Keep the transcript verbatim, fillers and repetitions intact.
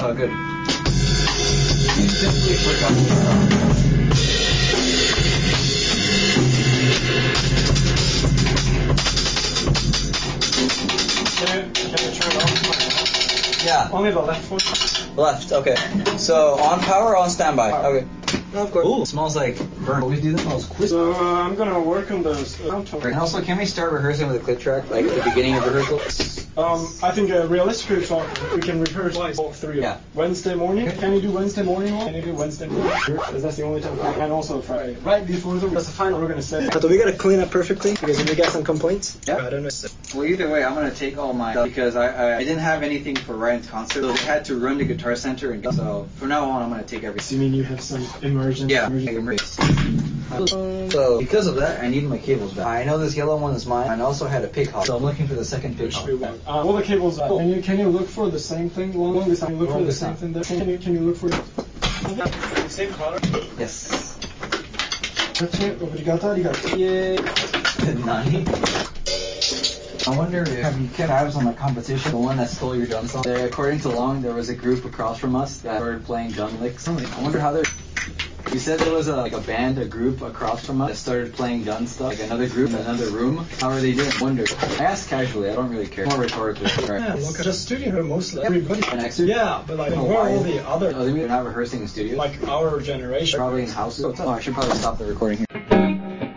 Oh, good. You simply forgot to turn on. Can you, can you turn it off? Yeah. Only the left one. Left, okay. So, on power or on standby? Power. Okay. No, of course. Ooh, it smells like burnt. Always do that. Smells quick. So uh, I'm gonna work on the sound. And also, can we start rehearsing with a clip track, like at the beginning of rehearsal? Um, I think uh, realistically, so we can rehearse all three. Yeah. Wednesday morning. Can you do Wednesday morning one? Can you do Wednesday morning? Because that's the only time. And also Friday. Right before the that's the final. We're gonna say. So we gotta clean up perfectly because if we get some complaints, Yeah. I don't know. Well, either way, I'm gonna take all my stuff because I, I I didn't have anything for Ryan's concert, so they had to run to Guitar Center, and so from now on, I'm gonna take everything. Assuming you have some immersion. Yeah. immersion. So because of that, I need my cables back. I know this yellow one is mine. I also had a pig hop, so I'm looking for the second pig hop. Uh, all the cables. Uh, can you can you look for the same thing? Long this time. Look for the same thing. There. Can you can you look for the same color? Yes. Obrigado, arigato. Yay. Nani? I wonder if have you kept tabs on the competition, the one that stole your drum song? There, according to Long, there was a group across from us that started playing drum licks. I wonder how they're. You said there was a, like a band, a group across from us that started playing gun stuff, like another group in another room. How are they doing? I wonder. I asked casually. I don't really care. More rhetorically. Right. Yeah, look at just studio here mostly. Everybody. An extra? Yeah, but like Oh, where are why? all the other Oh, they mean they're not rehearsing in studios? like our generation? Probably in houses. Oh, I should probably stop the recording here.